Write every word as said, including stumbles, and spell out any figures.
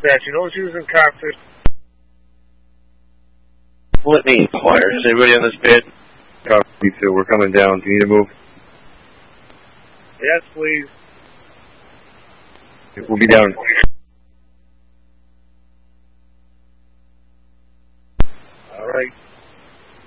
dispatching. Those using cockpit. Let me inquire. Is anybody on this bed? Copy two. We're coming down. Do you need to move? Yes, please. We'll be down. All right.